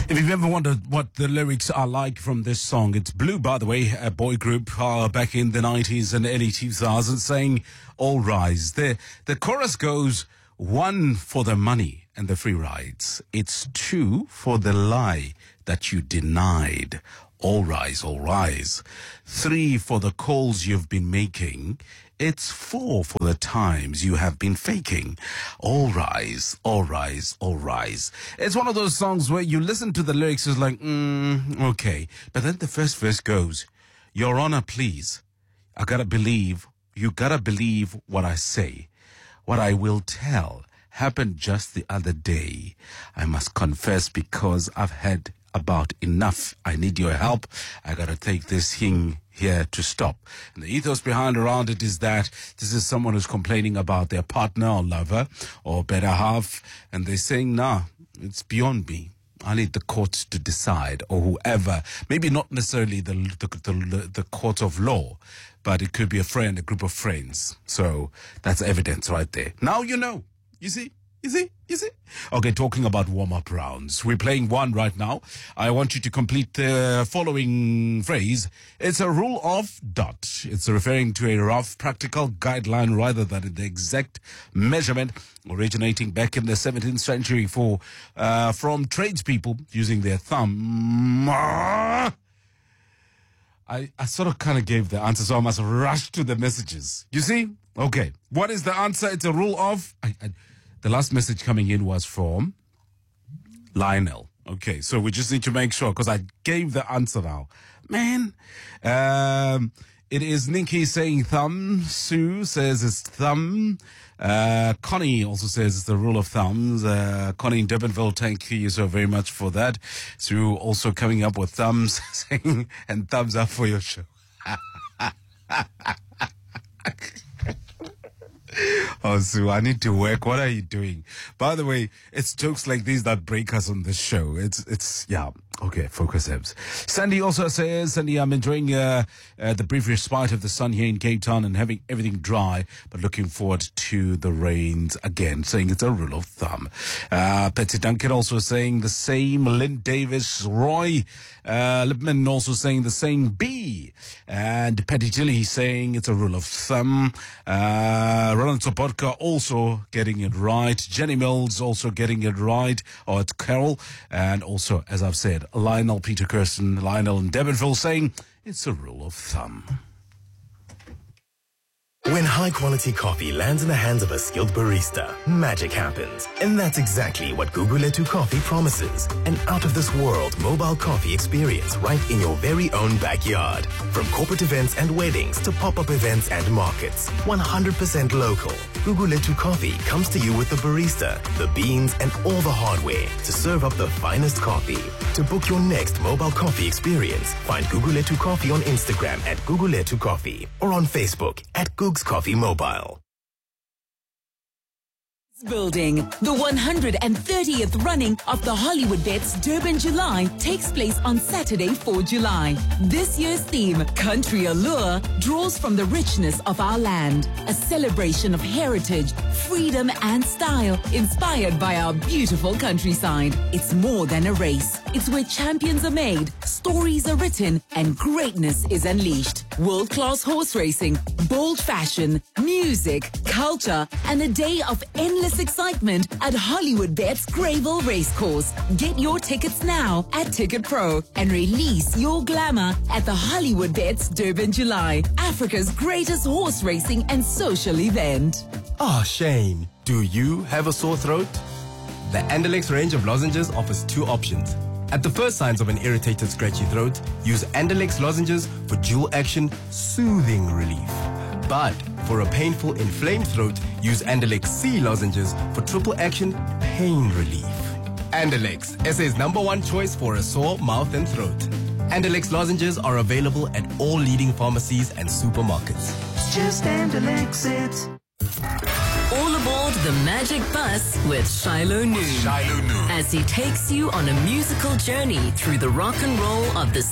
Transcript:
If you've ever wondered what the lyrics are like from this song, it's Blue, by the way, a boy group back in the 90s and early 2000s, saying, all rise. The chorus goes, 1 for the money and the free rides. It's 2 for the lie that you denied. All rise, all rise. 3 for the calls you've been making. It's 4 for the times you have been faking. All rise, all rise, all rise. It's one of those songs where you listen to the lyrics, it's like, okay. But then the first verse goes, Your Honor, please, you gotta believe what I say. What I will tell happened just the other day. I must confess because I've had about enough. I need your help. I gotta take this thing here to stop. And the ethos around it is that this is someone who's complaining about their partner or lover or better half, and they're saying, nah, it's beyond me. I need the court to decide, or whoever. Maybe not necessarily the court of law, but it could be a friend, a group of friends. So that's evidence right there. Now you know. You see? Okay, talking about warm-up rounds. We're playing one right now. I want you to complete the following phrase. It's a rule of dot. It's referring to a rough practical guideline rather than the exact measurement, originating back in the 17th century from tradespeople using their thumb. I sort of kind of gave the answer, so I must rush to the messages. You see? Okay. What is the answer? It's a rule of... The last message coming in was from Lionel. Okay, so we just need to make sure, because I gave the answer now. Man, it is Ninky saying thumb. Sue says it's thumb. Connie also says it's the rule of thumbs. Connie in Durbanville, thank you so very much for that. Sue also coming up with thumbs, saying, and thumbs up for your show. Oh, Sue, I need to work. What are you doing? By the way, it's jokes like these that break us on this show. Yeah. Okay, focus, Ebs. Sandy also says, Sandy, I'm enjoying the brief respite of the sun here in Cape Town and having everything dry, but looking forward to the rains again, saying it's a rule of thumb. Patsy Duncan also saying the same. Lynn Davis, Roy Lipman also saying the same. B. And Patty Tilly saying it's a rule of thumb. Roland Sobotka also getting it right. Jenny Mills also getting it right. Oh, it's Carol. And also, as I've said, Lionel Peter Kirsten, Lionel in Devonville saying it's a rule of thumb. When high-quality coffee lands in the hands of a skilled barista, magic happens. And that's exactly what Guguletu Coffee promises. An out-of-this-world mobile coffee experience right in your very own backyard. From corporate events and weddings to pop-up events and markets. 100% local. Guguletu Coffee comes to you with the barista, the beans, and all the hardware to serve up the finest coffee. To book your next mobile coffee experience, find Guguletu Coffee on Instagram at Guguletu Coffee or on Facebook at Googs Coffee Mobile. Building. The 130th running of the Hollywood Bets Durban July takes place on Saturday, 4 July. This year's theme, Country Allure, draws from the richness of our land. A celebration of heritage, freedom and style, inspired by our beautiful countryside. It's more than a race. It's where champions are made, stories are written, and greatness is unleashed. World-class horse racing, bold fashion, music, culture, and a day of endless excitement at Hollywood Bets Greyville Racecourse. Get your tickets now at Ticket Pro and release your glamour at the Hollywood Bets Durban July, Africa's greatest horse racing and social event. Oh, Shane, do you have a sore throat? The Andalex range of lozenges offers 2 options. At the first signs of an irritated, scratchy throat, use Andalex lozenges for dual action, soothing relief. But for a painful, inflamed throat, use Andalex C lozenges for triple action, pain relief. Andalex, SA's #1 choice for a sore mouth and throat. Andalex lozenges are available at all leading pharmacies and supermarkets. Just Andalex it. All aboard the Magic Bus with Shiloh Noon. Shiloh Noon. As he takes you on a musical journey through the rock and roll of the